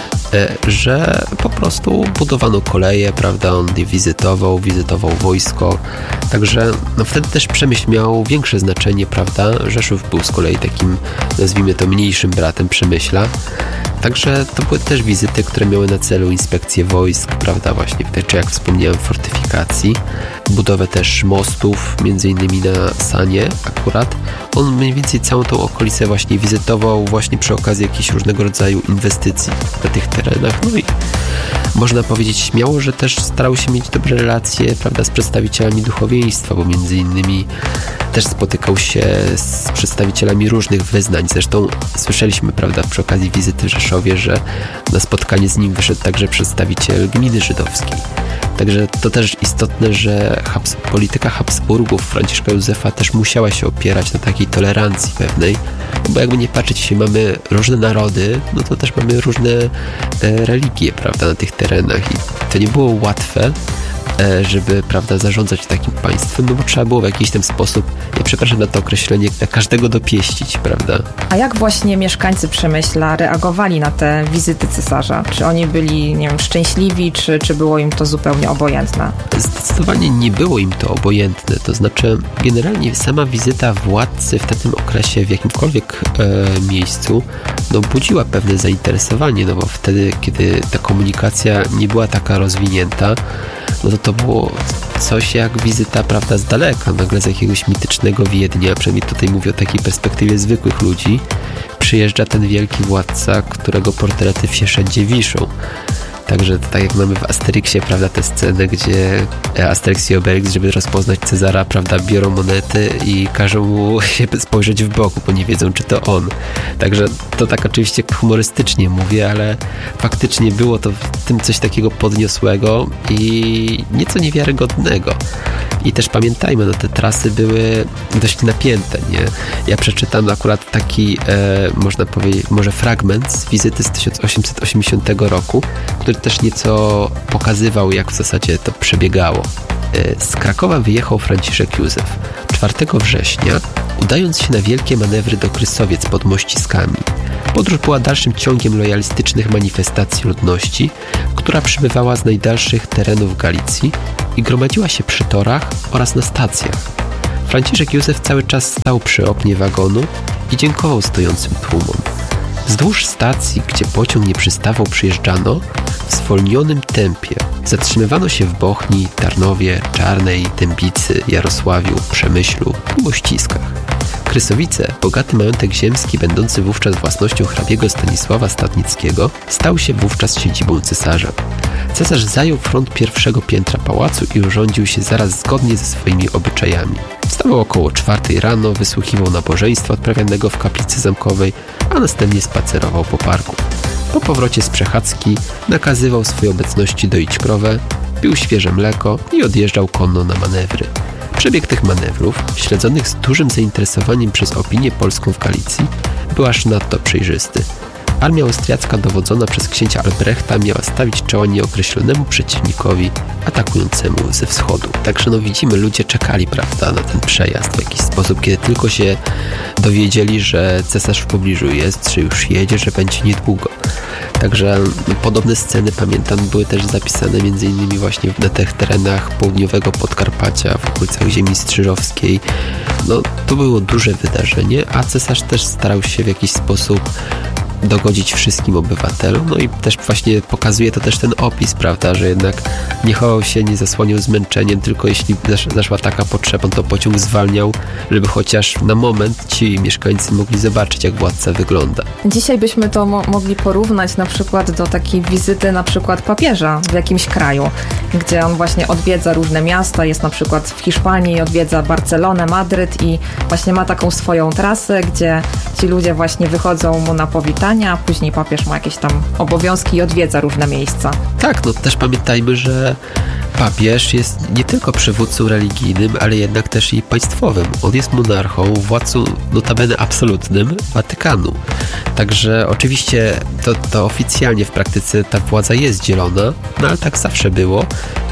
że po prostu budowano koleje, prawda, on je wizytował, wizytował wojsko, także no, wtedy też Przemyśl miał większe znaczenie, prawda, Rzeszów był z kolei takim, nazwijmy to, mniejszym bratem Przemyśla, także to były też wizyty, które miały na celu inspekcję wojsk, prawda, właśnie, czy jak wspomniałem, fortyfikacji, budowę też mostów, między innymi na Sanie akurat. On mniej więcej całą tą okolicę właśnie wizytował właśnie przy okazji jakichś różnego rodzaju inwestycji na tych terenach. No i można powiedzieć śmiało, że też starał się mieć dobre relacje, prawda, z przedstawicielami duchowieństwa, bo między innymi też spotykał się z przedstawicielami różnych wyznań. Zresztą słyszeliśmy, prawda, przy okazji wizyty w Rzeszowie, że na spotkanie z nim wyszedł także przedstawiciel gminy żydowskiej. Także to też istotne, że Habs- polityka Habsburgów, Franciszka Józefa też musiała się opierać na takiej tolerancji pewnej, bo jakby nie patrzeć, jeśli mamy różne narody, no to też mamy różne e, religie, prawda, na tych terenach i to nie było łatwe, e, żeby, prawda, zarządzać takim państwem, no bo trzeba było w jakiś ten sposób, ja przepraszam na to określenie, każdego dopieścić, prawda. A jak właśnie mieszkańcy Przemyśla reagowali na te wizyty cesarza? Czy oni byli, nie wiem, szczęśliwi, czy, czy było im to zupełnie obojętne? Zdecydowanie nie było im to obojętne, to znaczy generalnie sama wizyta władcy w tym okresie w jakimkolwiek e, miejscu no, budziła pewne zainteresowanie, no bo wtedy, kiedy ta komunikacja nie była taka rozwinięta, no to to było coś jak wizyta, prawda, z daleka, nagle z jakiegoś mitycznego Wiednia, przynajmniej tutaj mówię o takiej perspektywie zwykłych ludzi, przyjeżdża ten wielki władca, którego portrety wszędzie wiszą. Także tak jak mamy w Asterixie, prawda, tę scenę, gdzie Asterix i Obelix, żeby rozpoznać Cezara, prawda, biorą monety i każą mu się spojrzeć w bok, bo nie wiedzą, czy to on. Także to tak oczywiście humorystycznie mówię, ale faktycznie było to w tym coś takiego podniosłego i nieco niewiarygodnego. I też pamiętajmy, no te trasy były dość napięte, nie? Ja przeczytam akurat taki, e, można powiedzieć, może fragment z wizyty z tysiąc osiemset osiemdziesiątego roku, który też nieco pokazywał, jak w zasadzie to przebiegało. Z Krakowa wyjechał Franciszek Józef czwartego września, udając się na wielkie manewry do Krysowiec pod Mościskami. Podróż była dalszym ciągiem lojalistycznych manifestacji ludności, która przybywała z najdalszych terenów Galicji i gromadziła się przy torach oraz na stacjach. Franciszek Józef cały czas stał przy oknie wagonu i dziękował stojącym tłumom. Wzdłuż stacji, gdzie pociąg nie przystawał, przyjeżdżano w zwolnionym tempie. Zatrzymywano się w Bochni, Tarnowie, Czarnej, Dębicy, Jarosławiu, Przemyślu i Mościskach. Krysowice, bogaty majątek ziemski, będący wówczas własnością hrabiego Stanisława Stadnickiego, stał się wówczas siedzibą cesarza. Cesarz zajął front pierwszego piętra pałacu i urządził się zaraz zgodnie ze swoimi obyczajami. Wstawał około czwartej rano, wysłuchiwał nabożeństwa odprawianego w kaplicy zamkowej, a następnie spacerował po parku. Po powrocie z przechadzki nakazywał swojej obecności doić krowę, pił świeże mleko i odjeżdżał konno na manewry. Przebieg tych manewrów, śledzonych z dużym zainteresowaniem przez opinię polską w Galicji, był aż nadto przejrzysty. Armia austriacka dowodzona przez księcia Albrechta miała stawić czoła nieokreślonemu przeciwnikowi atakującemu ze wschodu. Także no widzimy, ludzie czekali, prawda, na ten przejazd w jakiś sposób, kiedy tylko się dowiedzieli, że cesarz w pobliżu jest, że już jedzie, że będzie niedługo. Także no, podobne sceny, pamiętam, były też zapisane między innymi właśnie na tych terenach południowego Podkarpacia, w okolicach ziemi strzyżowskiej. No, to było duże wydarzenie, a cesarz też starał się w jakiś sposób dogodzić wszystkim obywatelom, no i też właśnie pokazuje to też ten opis, prawda, że jednak nie chował się, nie zasłaniał zmęczeniem, tylko jeśli zaszła taka potrzeba, to pociąg zwalniał, żeby chociaż na moment ci mieszkańcy mogli zobaczyć, jak władca wygląda. Dzisiaj byśmy to mo- mogli porównać na przykład do takiej wizyty na przykład papieża w jakimś kraju, gdzie on właśnie odwiedza różne miasta, jest na przykład w Hiszpanii, odwiedza Barcelonę, Madryt i właśnie ma taką swoją trasę, gdzie ci ludzie właśnie wychodzą mu na powitanie, a później papież ma jakieś tam obowiązki i odwiedza różne miejsca. Tak, no też pamiętajmy, że papież jest nie tylko przywódcą religijnym, ale jednak też i państwowym. On jest monarchą, władcą notabene absolutnym Watykanu. Także oczywiście to, to oficjalnie w praktyce ta władza jest dzielona, no ale tak zawsze było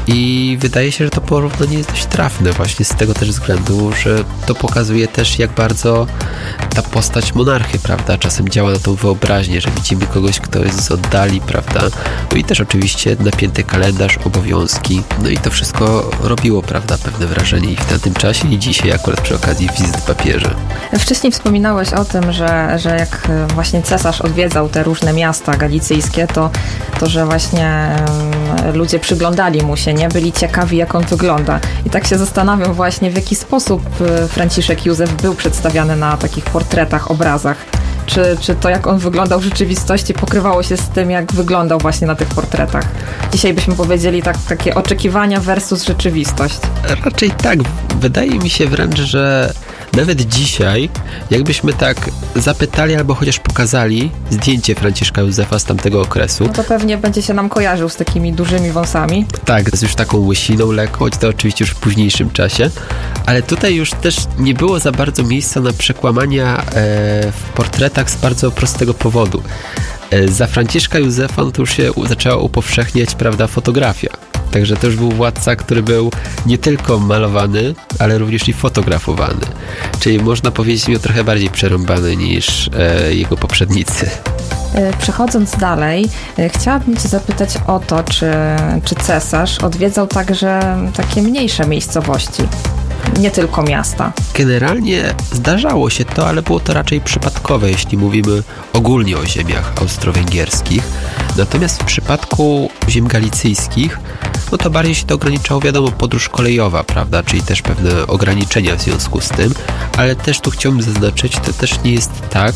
i wydaje się, że to porównanie jest dość trafne właśnie z tego też względu, że to pokazuje też, jak bardzo ta postać monarchy, prawda, czasem działa na tą wyobraźnię, że widzimy kogoś, kto jest z oddali, prawda, no i też oczywiście napięty kalendarz, obowiązki, no i to wszystko robiło, prawda, pewne wrażenie i w tamtym czasie i dzisiaj akurat przy okazji wizyt papieża. Wcześniej wspominałeś o tym, że, że jak właśnie cesarz odwiedzał te różne miasta galicyjskie, to, to że właśnie um, ludzie przyglądali mu się, nie? Byli ciekawi, jak on wygląda. I tak się zastanawiam właśnie, w jaki sposób Franciszek Józef był przedstawiany na takich portretach, obrazach. Czy, czy to, jak on wyglądał w rzeczywistości, pokrywało się z tym, jak wyglądał właśnie na tych portretach? Dzisiaj byśmy powiedzieli tak, takie oczekiwania versus rzeczywistość. Raczej tak. Wydaje mi się wręcz, że nawet dzisiaj, jakbyśmy tak zapytali albo chociaż pokazali zdjęcie Franciszka Józefa z tamtego okresu. No to pewnie będzie się nam kojarzył z takimi dużymi wąsami. Tak, z już taką łysiną lekką, choć to oczywiście już w późniejszym czasie. Ale tutaj już też nie było za bardzo miejsca na przekłamania e, w portretach z bardzo prostego powodu. E, za Franciszka Józefa no to już się zaczęła upowszechniać, prawda, fotografia. Także to już był władca, który był nie tylko malowany, ale również i fotografowany. Czyli można powiedzieć, miał trochę bardziej przerąbany niż e, jego poprzednicy. Przechodząc dalej, chciałabym Cię zapytać o to, czy, czy cesarz odwiedzał także takie mniejsze miejscowości? nie tylko miasta? Generalnie zdarzało się to, ale było to raczej przypadkowe, jeśli mówimy ogólnie o ziemiach austro-węgierskich. Natomiast w przypadku ziem galicyjskich, no to bardziej się to ograniczało, wiadomo, podróż kolejowa, prawda, czyli też pewne ograniczenia w związku z tym, ale też tu chciałbym zaznaczyć, to też nie jest tak,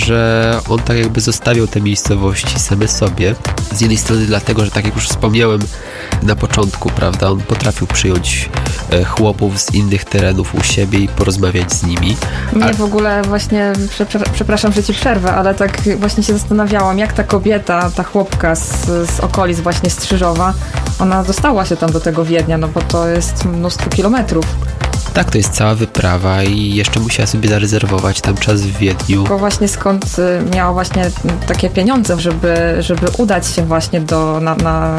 że on tak jakby zostawiał te miejscowości same sobie. Z jednej strony dlatego, że tak jak już wspomniałem na początku, prawda, on potrafił przyjąć chłopów z innych terenów u siebie i porozmawiać z nimi. Mnie A... w ogóle właśnie, przepraszam, że ci przerwę, ale tak właśnie się zastanawiałam, jak ta kobieta, ta chłopka z, z okolic właśnie Strzyżowa, ona dostała się tam do tego Wiednia, no bo to jest mnóstwo kilometrów. Tak, to jest cała wyprawa i jeszcze musiała sobie zarezerwować tam czas w Wiedniu. Tylko właśnie skąd miała właśnie takie pieniądze, żeby, żeby udać się właśnie do, na, na,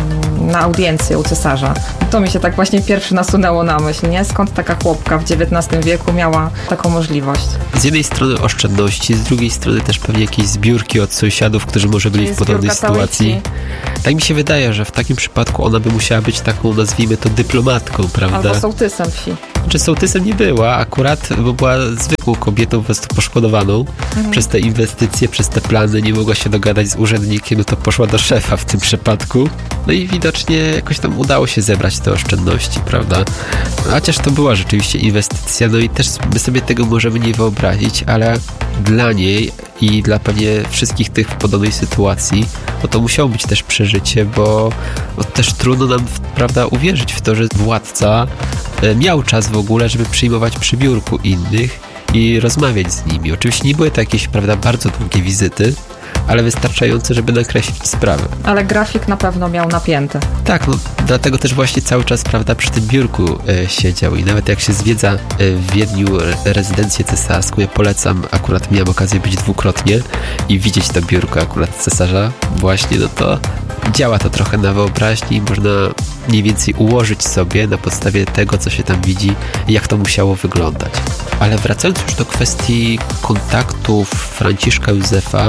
na audiencję u cesarza. To mi się tak właśnie pierwszy nasunęło na myśl, nie? Skąd taka chłopka w dziewiętnastym wieku miała taką możliwość? Z jednej strony oszczędności, z drugiej strony też pewnie jakieś zbiórki od sąsiadów, którzy może byli w podobnej sytuacji. Tak mi się wydaje, że w takim przypadku ona by musiała być taką, nazwijmy to, dyplomatką, prawda? Albo sołtysem wsi. Czy sołtysem nie była, akurat, bo była zwykłą kobietą, po prostu poszkodowaną mhm. przez te inwestycje, przez te plany, nie mogła się dogadać z urzędnikiem, no to poszła do szefa w tym przypadku. No i widocznie jakoś tam udało się zebrać te oszczędności, prawda? Chociaż to była rzeczywiście inwestycja, no i też my sobie tego możemy nie wyobrazić, ale dla niej i dla pewnie wszystkich tych w podobnej sytuacji, no to musiało być też przeżycie, bo no też trudno nam, prawda, uwierzyć w to, że władca miał czas w ogóle, żeby przyjmować przy biurku innych i rozmawiać z nimi. Oczywiście nie były to jakieś, prawda, bardzo długie wizyty, ale wystarczające, żeby nakreślić sprawę. Ale grafik na pewno miał napięty. Tak, no dlatego też właśnie cały czas, prawda, przy tym biurku e, siedział i nawet jak się zwiedza e, w Wiedniu rezydencję cesarską, ja polecam, akurat miałem okazję być dwukrotnie i widzieć to biurko akurat cesarza właśnie, no to działa to trochę na wyobraźni i można mniej więcej ułożyć sobie na podstawie tego, co się tam widzi, jak to musiało wyglądać. Ale wracając już do kwestii kontaktów Franciszka Józefa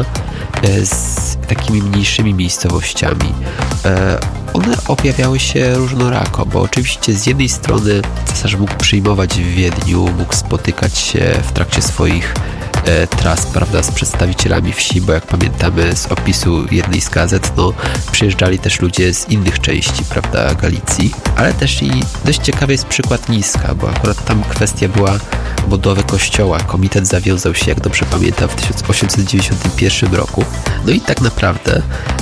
z takimi mniejszymi miejscowościami, one objawiały się różnorako, bo oczywiście z jednej strony cesarz mógł przyjmować w Wiedniu, mógł spotykać się w trakcie swoich tras, prawda, z przedstawicielami wsi, bo jak pamiętamy z opisu jednej z gazet, no przyjeżdżali też ludzie z innych części, prawda, Galicji, ale też i dość ciekawy jest przykład Niska, bo akurat tam kwestia była budowy kościoła. Komitet zawiązał się, jak dobrze pamiętam, w tysiąc osiemset dziewięćdziesiątym pierwszym roku. No i tak naprawdę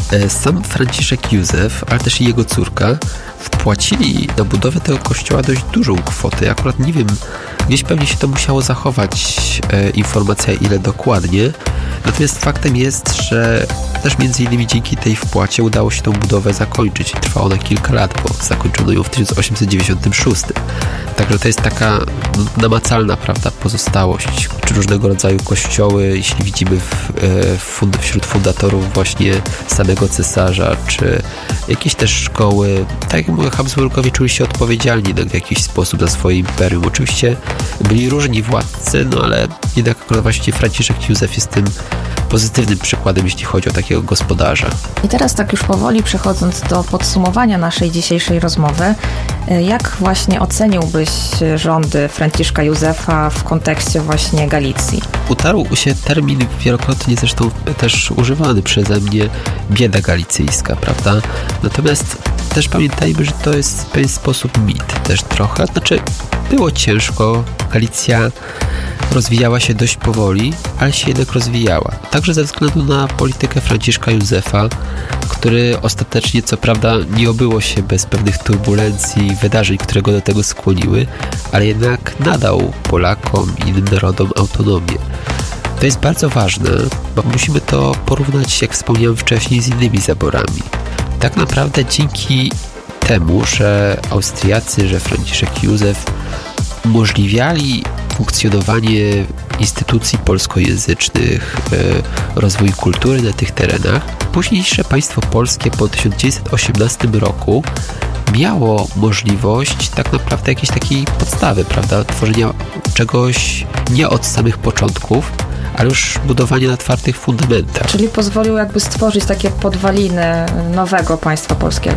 sam Franciszek Józef, ale też i jego córka wpłacili na budowę tego kościoła dość dużą kwotę. Akurat nie wiem, gdzieś pewnie się to musiało zachować e, informacja ile dokładnie. Natomiast faktem jest, że też między innymi dzięki tej wpłacie udało się tą budowę zakończyć i trwało ona kilka lat, bo zakończono ją w tysiąc osiemset dziewięćdziesiątym szóstym. Także to jest taka namacalna, prawda, pozostałość, czy różnego rodzaju kościoły, jeśli widzimy w, w, wśród fundatorów właśnie samego cesarza, czy jakieś też szkoły. Tak jak mówię, Habsburgowie czuli się odpowiedzialni w jakiś sposób za swoje imperium. Oczywiście byli różni władcy, no ale jednak akurat właśnie Franciszek Józef jest tym pozytywnym przykładem, jeśli chodzi o takiego gospodarza. I teraz tak już powoli przechodząc do podsumowania naszej dzisiejszej rozmowy, jak właśnie oceniłbyś rządy Franciszka Józefa w kontekście właśnie Galicji? Utarł się termin wielokrotnie zresztą też używany przeze mnie, bieda galicyjska, prawda? Natomiast też pamiętajmy, że to jest w pewien sposób mit też trochę. Znaczy, było ciężko. Galicja rozwijała się dość powoli, ale się jednak rozwijała. Także ze względu na politykę Franciszka Józefa, który ostatecznie, co prawda, nie obyło się bez pewnych turbulencji i wydarzeń, które go do tego skłoniły, ale jednak nadał Polakom i innym narodom autonomię. To jest bardzo ważne, bo musimy to porównać, jak wspomniałem wcześniej, z innymi zaborami. Tak naprawdę dzięki temu, że Austriacy, że Franciszek Józef umożliwiali funkcjonowanie instytucji polskojęzycznych, rozwój kultury na tych terenach, późniejsze państwo polskie po tysiąc dziewięćset osiemnastym roku miało możliwość tak naprawdę jakiejś takiej podstawy, prawda, tworzenia czegoś nie od samych początków, ale już budowanie na twardych fundamentach. Czyli pozwolił jakby stworzyć takie podwaliny nowego państwa polskiego.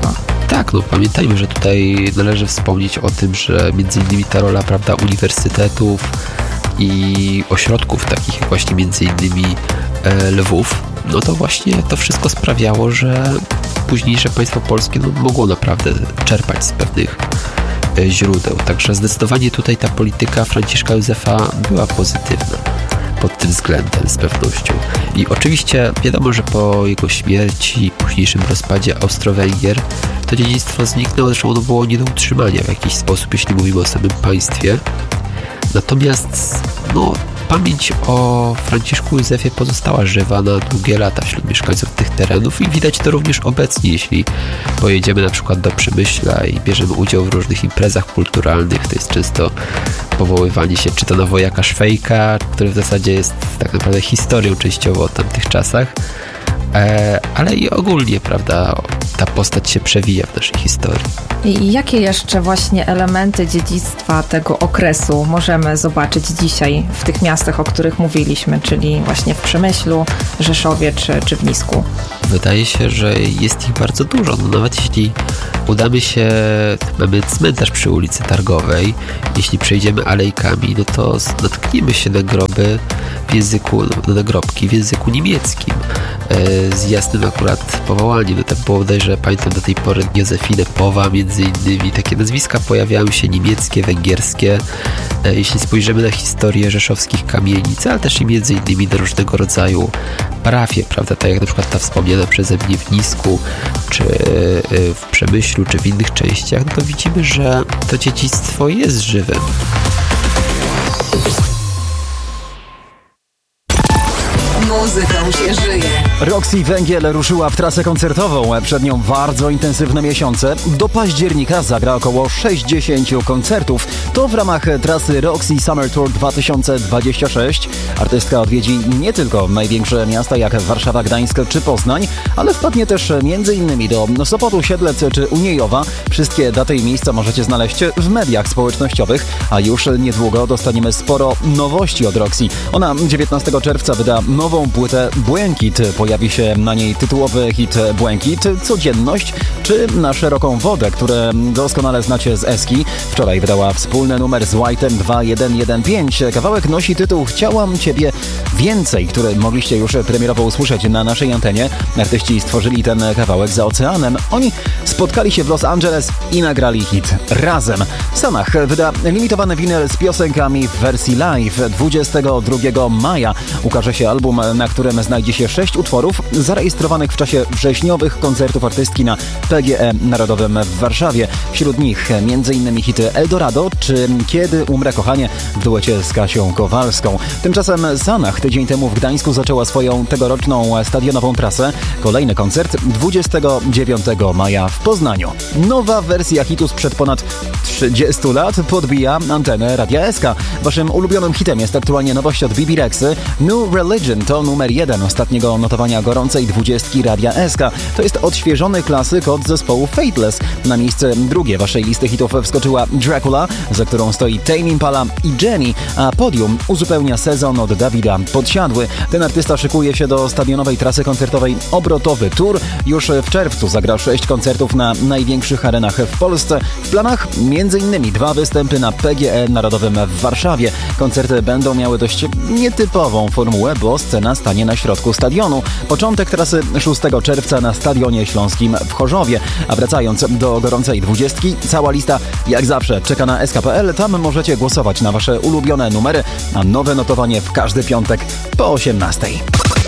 Tak, no pamiętajmy, że tutaj należy wspomnieć o tym, że między innymi ta rola, prawda, uniwersytetów i ośrodków takich jak właśnie między innymi e, Lwów, no to właśnie to wszystko sprawiało, że późniejsze państwo polskie no, mogło naprawdę czerpać z pewnych e, źródeł. Także zdecydowanie tutaj ta polityka Franciszka Józefa była pozytywna pod tym względem z pewnością. I oczywiście wiadomo, że po jego śmierci i późniejszym rozpadzie Austro-Węgier to dziedzictwo zniknęło, zresztą ono było nie do utrzymania w jakiś sposób, jeśli mówimy o samym państwie. Natomiast no, pamięć o Franciszku Józefie pozostała żywa na długie lata wśród mieszkańców tych terenów i widać to również obecnie, jeśli pojedziemy na przykład do Przemyśla i bierzemy udział w różnych imprezach kulturalnych. To jest często powoływanie się czy to na wojaka Szwejka, który w zasadzie jest tak naprawdę historią częściowo o tamtych czasach, e, ale i ogólnie, prawda, ta postać się przewija w naszej historii. I jakie jeszcze właśnie elementy dziedzictwa tego okresu możemy zobaczyć dzisiaj w tych miastach, o których mówiliśmy, czyli właśnie w Przemyślu, Rzeszowie czy, czy w Nisku? Wydaje się, że jest ich bardzo dużo. No nawet jeśli udamy się, mamy cmentarz przy ulicy Targowej, jeśli przejdziemy alejkami, no to natkniemy się na groby w języku, na nagrobki w języku niemieckim z jasnym akurat powołaniem. No tak było bodajże, pamiętam do tej pory Józefinę Powa między innymi. Takie nazwiska pojawiają się niemieckie, węgierskie. Jeśli spojrzymy na historię rzeszowskich kamienic, ale też i między innymi na różnego rodzaju parafie, prawda, tak jak na przykład ta wspomniana przeze mnie w Nisku, czy w Przemyślu, czy w innych częściach, no to widzimy, że to dziedzictwo jest żywe. Muzyką się żyje. Roxy Węgiel ruszyła w trasę koncertową. Przed nią bardzo intensywne miesiące. Do października zagra około sześćdziesiąt koncertów. To w ramach trasy Roxy Summer Tour dwa tysiące dwudziesty szósty. Artystka odwiedzi nie tylko największe miasta jak Warszawa, Gdańsk czy Poznań, ale wpadnie też m.in. do Sopotu, Siedlec czy Uniejowa. Wszystkie daty i miejsca możecie znaleźć w mediach społecznościowych, a już niedługo dostaniemy sporo nowości od Roxy. Ona dziewiętnastego czerwca wyda nową płytę Błękit. Pojawi się na niej tytułowy hit Błękit, Codzienność czy Na szeroką wodę, które doskonale znacie z Eski. Wczoraj wydała wspólny numer z White'em dwa jeden jeden pięć. Kawałek nosi tytuł Chciałam Ciebie Więcej, który mogliście już premierowo usłyszeć na naszej antenie. Artyści stworzyli ten kawałek za oceanem. Oni spotkali się w Los Angeles i nagrali hit razem. Sanach wyda limitowany winyl z piosenkami w wersji live. dwudziestego drugiego maja ukaże się album, na którym znajdzie się sześć utworów zarejestrowanych w czasie wrześniowych koncertów artystki na P G E Narodowym w Warszawie. Wśród nich m.in. hity Eldorado czy Kiedy umrę kochanie w duecie z Kasią Kowalską. Tymczasem Sanach tydzień temu w Gdańsku zaczęła swoją tegoroczną stadionową trasę. Kolejny koncert dwudziestego dziewiątego maja w Poznaniu. Nowa wersja hitu sprzed ponad trzydziestu lat podbija antenę Radia S K. Waszym ulubionym hitem jest aktualnie nowość od B B Rexy. New Religion to numer jeden ostatniego notowania gorącej dwudziestki Radia S K. To jest odświeżony klasyk od zespołu Fateless. Na miejsce drugie waszej listy hitów wskoczyła Dracula, za którą stoi Tame Impala i Jenny, a podium uzupełnia Sezon od Dawida Podsiadły. Ten artysta szykuje się do stadionowej trasy koncertowej Obrotowy Tour. Już w czerwcu zagra sześć koncertów na największych arenach w Polsce. W planach między innymi dwa występy na P G E Narodowym w Warszawie. Koncerty będą miały dość nietypową formułę, bo scena stanie na środku stadionu. Początek trasy szóstego czerwca na Stadionie Śląskim w Chorzowie. A wracając do gorącej dwudziestki, cała lista jak zawsze czeka na S K kropka P L. Tam możecie głosować na wasze ulubione numery, a nowe notowanie w każdy piątek po osiemnastej.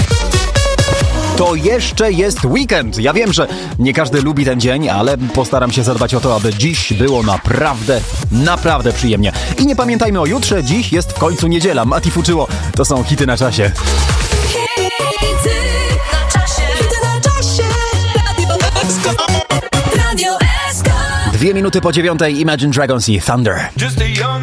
To jeszcze jest weekend. Ja wiem, że nie każdy lubi ten dzień, ale postaram się zadbać o to, aby dziś było naprawdę, naprawdę przyjemnie. I nie pamiętajmy o jutrze, dziś jest w końcu niedziela. Mati Fuczyło, to są hity na czasie. Hity na czasie. Hity na czasie. Radio S K. Dwie minuty po dziewiątej Imagine Dragons i Thunder.